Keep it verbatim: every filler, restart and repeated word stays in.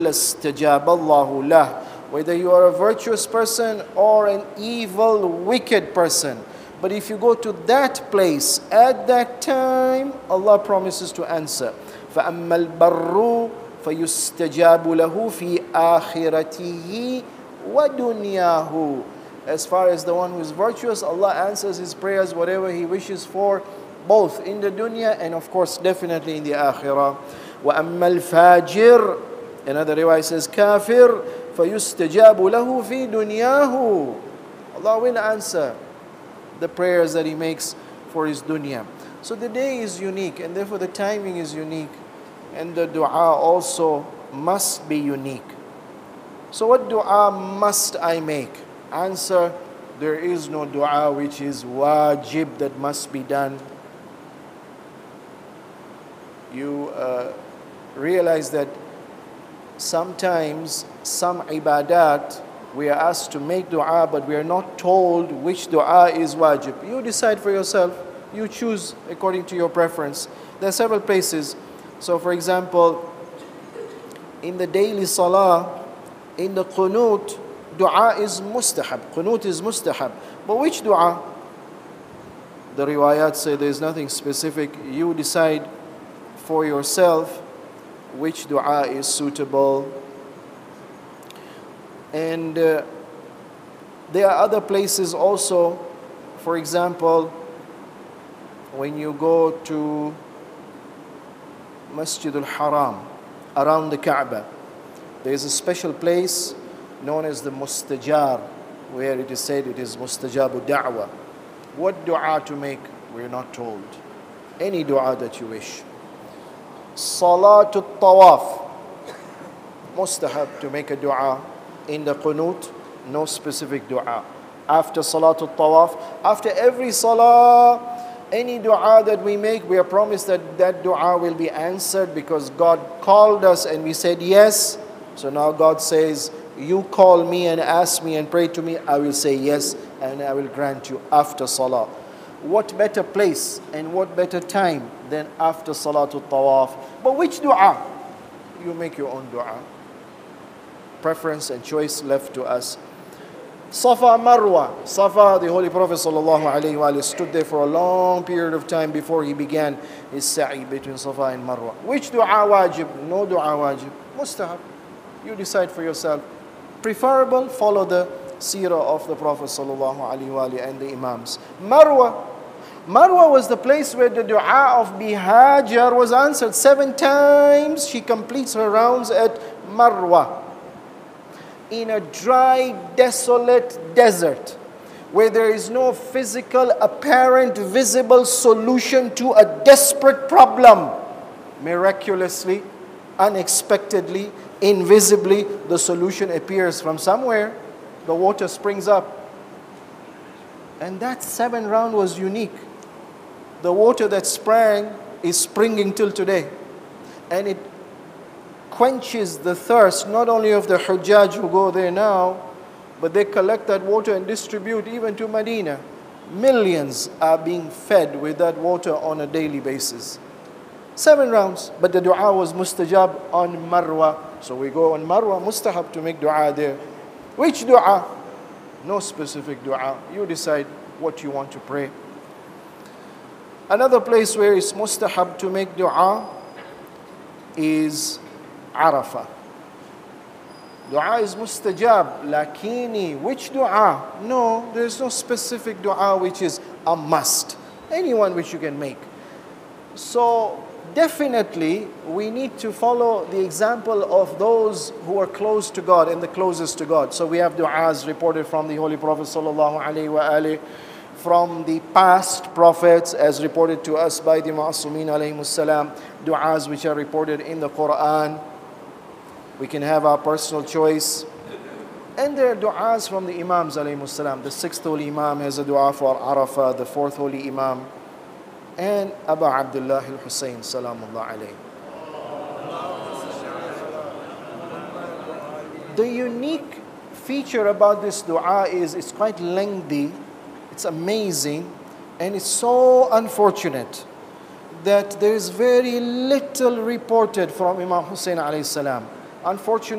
اسْتَجَابَ اللَّهُ لَهُ. Whether you are a virtuous person or an evil, wicked person. But if you go to that place at that time, Allah promises to answer. فَأَمَّا الْبَرُّ فَيُسْتَجَابُ لَهُ فِي آخِرَتِهِ وَدُنْيَاهُ. As far as the one who is virtuous, Allah answers his prayers, whatever he wishes for, both in the dunya and of course definitely in the akhirah. وَأَمَّا الْفَاجِرُ, another riwayah says kafir, فَيُسْتَجَابُ لَهُ فِي دُنْيَاهُ. Allah will answer the prayers that he makes for his dunya. So the day is unique and therefore the timing is unique, and the dua also must be unique. So what dua must I make? Answer: there is no dua which is wajib, that must be done. You uh, realize that sometimes some ibadat we are asked to make dua, but we are not told which dua is wajib. You decide for yourself. You choose according to your preference. There are several places. So for example, in the daily salah, in the qunut, dua is mustahab. Qunut is mustahab. But which dua? The riwayat say there is nothing specific. You decide for yourself which dua is suitable. And uh, there are other places also. For example, when you go to Masjid al-Haram, around the Kaaba, there is a special place known as the Mustajar, where it is said it is Mustajabu Da'wah. What dua to make, we are not told. Any dua that you wish. Salatul Tawaf, mustahab to make a dua. In the qunut, no specific dua. After Salatul Tawaf, after every salah, any dua that we make, we are promised that that dua will be answered because God called us and we said yes. So now God says, you call me and ask me and pray to me, I will say yes and I will grant you after salah. What better place and what better time than after Salatul Tawaf? But which dua? You make your own dua. Preference and choice left to us. Safa Marwa. Safa, the Holy Prophet sallallahu alaihi wasallam stood there for a long period of time before he began his sa'i between Safa and Marwa. Which dua wajib? No dua wajib. Mustahab. You decide for yourself. Preferable, follow the seerah of the Prophet sallallahu alaihi wasallam and the Imams. Marwa. Marwa was the place where the dua of Bihajar was answered. Seven times she completes her rounds at Marwa. In a dry, desolate desert, where there is no physical, apparent, visible solution to a desperate problem. Miraculously, unexpectedly, invisibly, the solution appears from somewhere. The water springs up. And that seven round was unique. The water that sprang is springing till today. And it quenches the thirst not only of the Hujjaj who go there now, but they collect that water and distribute even to Medina. Millions are being fed with that water on a daily basis. Seven rounds, but the dua was mustajab on Marwa. So we go on Marwa, mustahab to make dua there. Which dua? No specific dua. You decide what you want to pray. Another place where it's mustahab to make dua is Arafah. Dua is mustajab, lakini which dua? No, there is no specific dua which is a must. Anyone which you can make. So definitely we need to follow the example of those who are close to God and the closest to God. So we have du'as reported from the Holy Prophet sallallahu alaihi wasallam, from the past prophets as reported to us by the Ma'asumin alayhimus salam, du'as which are reported in the Quran. We can have our personal choice. And there are du'as from the Imams alayhimus salam. The sixth Holy Imam has a dua for Arafah, the fourth Holy Imam, and Abu Abdullah al-Husayn salamullah alayhi. The unique feature about this dua is it's quite lengthy, it's amazing, and it's so unfortunate that there is very little reported from Imam Hussein alayhi salam. Unfortunately,